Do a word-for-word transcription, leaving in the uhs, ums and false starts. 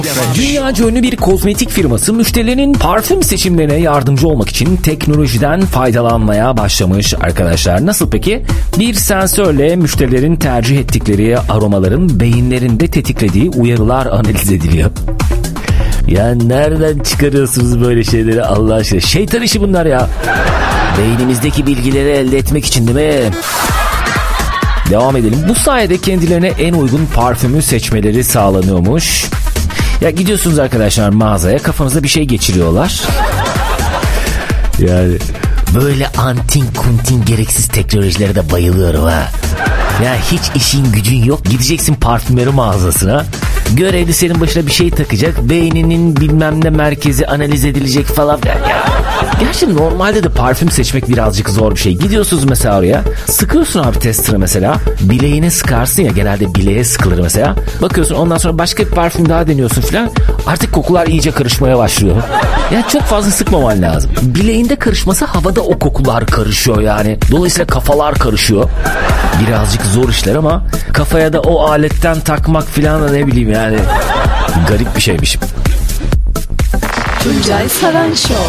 Dünyaca ünlü bir kozmetik firması müşterilerinin parfüm seçimlerine yardımcı olmak için teknolojiden faydalanmaya başlamış arkadaşlar. Nasıl peki? Bir sensörle müşterilerin tercih ettikleri aromaların beyinlerinde tetiklediği uyarılar analiz ediliyor. Ya nereden çıkarıyorsunuz böyle şeyleri Allah aşkına? Şeytan işi bunlar ya. Beynimizdeki bilgileri elde etmek için değil mi? Devam edelim. Bu sayede kendilerine en uygun parfümü seçmeleri sağlanıyormuş. Ya gidiyorsunuz arkadaşlar mağazaya, kafanıza bir şey geçiriyorlar. Yani böyle antin kuntin gereksiz teknolojilere de bayılıyorum ha. Ya hiç işin gücün yok, gideceksin parfümeri mağazasına. Görevli senin başına bir şey takacak, beyninin bilmem ne merkezi analiz edilecek falan. Ya, gerçi normalde de parfüm seçmek birazcık zor bir şey. Gidiyorsunuz mesela oraya, sıkıyorsun abi tester'ı mesela. Bileğine sıkarsın ya, genelde bileğe sıkılır mesela. Bakıyorsun, ondan sonra başka bir parfüm daha deniyorsun falan. Artık kokular iyice karışmaya başlıyor. Yani çok fazla sıkmaman lazım. Bileğinde karışması, havada o kokular karışıyor yani. Dolayısıyla kafalar karışıyor. Birazcık zor işler ama kafaya da o aletten takmak falan da ne bileyim yani. Garip bir şeymiş. Tuncay Saran Show.